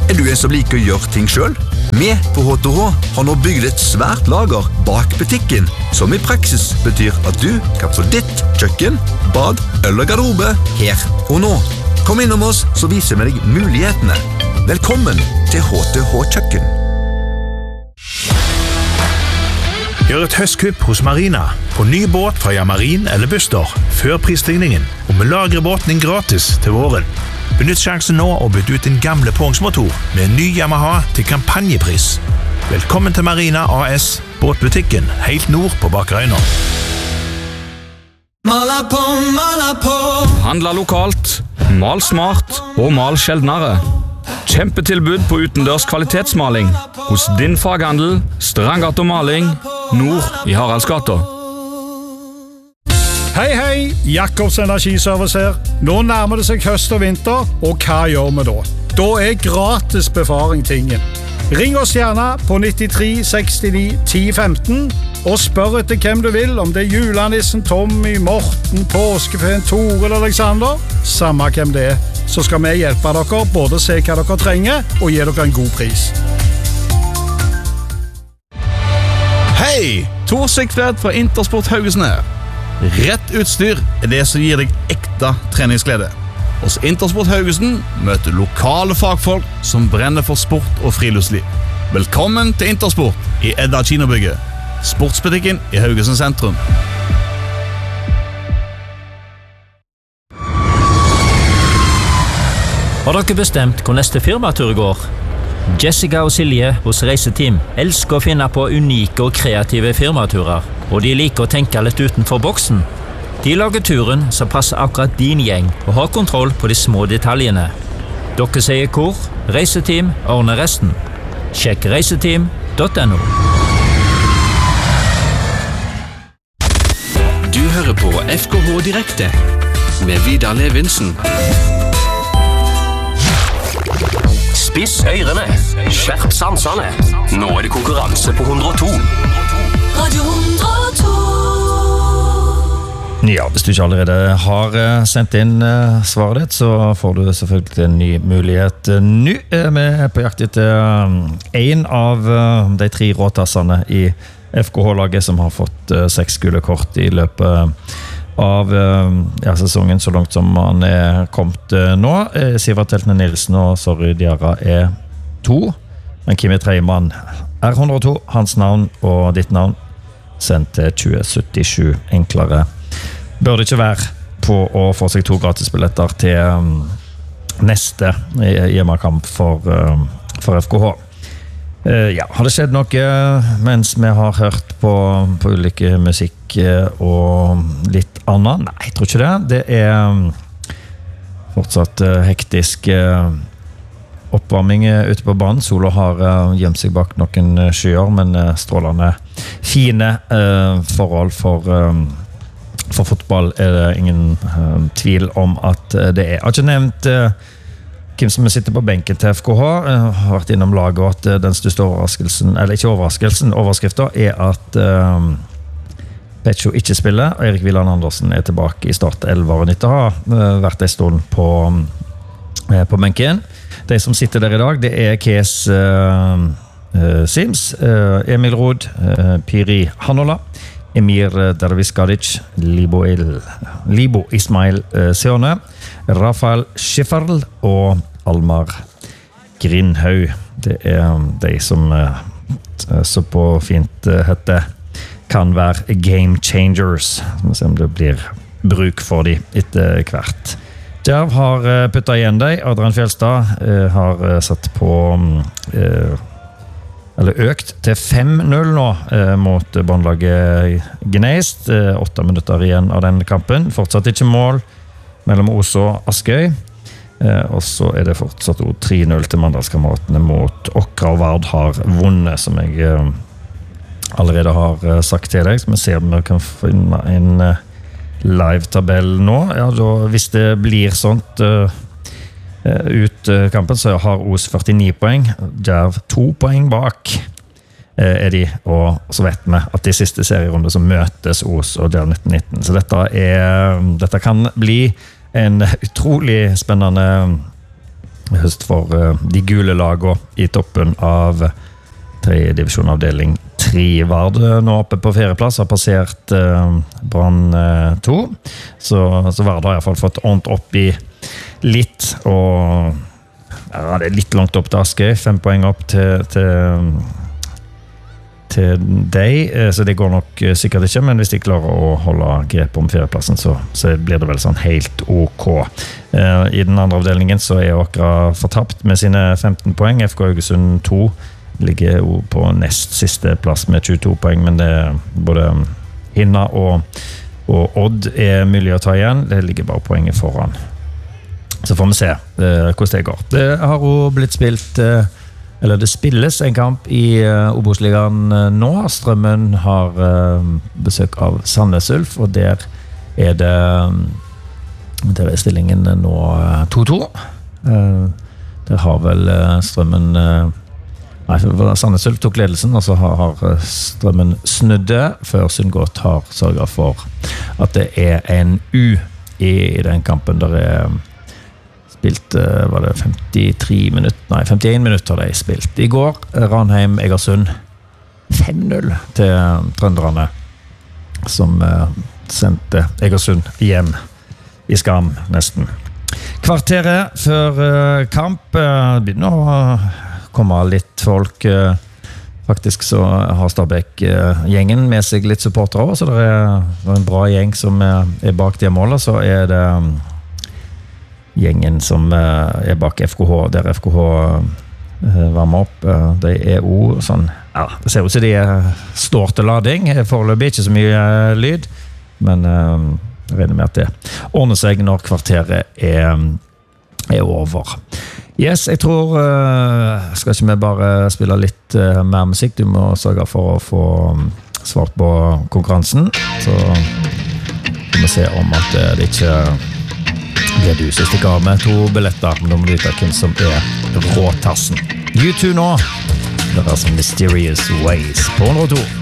du en som liker å gjøre ting selv? Vi på H2H har nå bygd et svært lager bak butikken, som i praksis betyr at du kan få ditt kjøkken, bad eller garderobe her og nå. Kom innom oss, så viser vi deg mulighetene. Velkommen til H2H Kjøkken. Gjør et høstkupp hos Marina på ny båt fra Yamarin eller Buster før prisstigningen, og med lagrebåten gratis til våren. Benytt sjansen nå og bytt ut din gamle Pongsmotor med en ny Yamaha til kampanjepris. Velkommen til Marina AS, båtbutikken helt nord på Bakerøyna. Mala på. Handla lokalt, mal smart og mal sjeldnere. Kjempetilbud på utendørs kvalitetsmaling hos din faghandel Strandgata Maling nord i Haraldsgata. Hei, Jakobs Energiservice her. Nå nærmer det seg høst og vinter, og hva gjør vi da? Da gratis befaring tingen. Ring oss gjerne på 93 69 10 15 og spør etter hvem du vil, om det julenissen, Tommy, Morten, påskefeen, Tore eller Alexander. Samme hvem det så skal vi hjelpe dere både se hva dere trenger og gi dere en god pris. Hei! Tor Sigtvedt fra Intersport Haugesund her. Rett utstyr det som gir deg ekte treningsglede. Hos Intersport Haugesund møter du lokale fagfolk som brenner for sport og friluftsliv. Velkommen til Intersport i Edda Kinobygget. Sportsbutikken i Haugesund sentrum. Har dere bestemt hvor neste firmatur går? Jessica og Silje hos Reiseteam elsker å finne på unike og kreative firmaturer, og de liker å tenke litt utenfor boksen. De lager turen som passer akkurat din gjeng, og har kontroll på de små detaljene. Dere sier hvor? Reiseteam ordner resten. Sjekk reiseteam.no. Du hører på FKH Direkte med Vidar Levinsen. Spiss ørene, skjerp sansene. Nå det konkurranse på 102. Radio 102. Ja, hvis du ikke allerede har sendt inn svaret ditt, så får du selvfølgelig en ny mulighet nå. Vi på jakt etter en av de 3 råtassene i FKH-laget som har fått 6 gule kort i løpet av sesongen så langt som han kommet nå. Sivert Teltne Nilsen og Sorry Diarra 2, men Kimi Treimann 102, hans navn og ditt navn sendt til 2077. Enklere bør det ikke være på å få seg 2 gratisbilletter til neste hjemmekamp for FKH. Har det skjedd noe mens vi har hørt på ulike musikk og litt annet? Nei, jeg tror ikke det. Det fortsatt hektisk oppvarming ute på banen. Sola har gjemt seg bak noen skyer, men strålende fine forhold for fotball det ingen tvil om at det Jeg har ikke nevnt hvem som sitter på benken til FKH. Har vært innom laget, og at den største overraskelsen, eller ikke overraskelsen, overskriften at Petcho ikke spiller, og Erik Wieland Andersen tilbake i start 11 og 90 har vært en stund på benken. De som sitter der i dag, det Kees Sims, Emil Rod, Piri Hanola, Emir Derviskadic, Libo Ismail Seone, Rafael Schifferl og Almar Grindhaug. Det de som så på fint heter kan være game changers. Vi ser om det blir bruk for de etter hvert. Djerv har puttet igjen deg. Adrian Fjelstad har satt på eller økt til 5-0 nå mot båndlaget Gneist. 8 minutter igjen av den kampen. Fortsatt ikke mål mellom Os og Askøy. Og så det fortsatt 3-0 til mandalskameratene mot Åkra og Vard har vunnet, som jeg allerede har sagt til deg. Så vi ser om vi kan finne en live-tabell nå. Ja, da, hvis det blir sånt ut kampen, så har Os 49 poeng, Djerv 2 poeng bak de, og så vet vi at i siste serierunde så møtes Os og Djerv 1919, så dette kan bli en utrolig spennende høst for de gule lagene i toppen av 3. divisjonavdeling 3. Vard nå oppe på fjerdeplass, har passert Brann 2, så Vard har i hvert fall fått ordent opp i litt, og ja, det litt langt opp til Askøy, 5 poeng opp til deg, så det går nok sikkert ikke, men hvis de klarer å holde grep om fjerdeplassen, så blir det vel sånn helt ok. I den andre avdelingen så Åkra fortapt med sine 15 poeng, FK Haugesund 2 ligger jo på nest siste plass med 22 poeng, men det både Hinna og Odd mulig å ta igjen, det ligger bare poenget foran. Så får vi se hvordan det går. Det har jo blitt spilt eller det spilles en kamp i Obos-ligaen nå. Strømmen har besøk av Sandnes Ulf, og der stillingen nå 2-2. Der har vel Strømmen Sandnes Ulf tok ledelsen, og så har Strømmen snudde før Sundgodt har sørget for at det en U i den kampen. Der spilt, var det 51 minutter har de spilt. I går, Ranheim Egersund 5-0 til trønderne, som sendte Egersund hjem i skam nesten. Kvarteret før kamp begynner å komme litt folk. Faktisk så har Stabæk-gjengen med seg litt supportere, så det en bra gjeng som bak det målet, så det gjengen som bak FKH, der FKH var med opp. De jo sånn, ja, det ser ut som de står til lading. Foreløpig ikke så mye lyd, men jeg regner med at det ordner seg når kvarteret over. Yes, jeg tror skal ikke vi bare spille litt mer musikk. Du må sørge for å få svart på konkurransen, så vi må se om at det ikke blir du som stikker av med 2 billetter, men da må du vite hvem som råtassen. YouTube nå, det som Mysterious Ways på 102.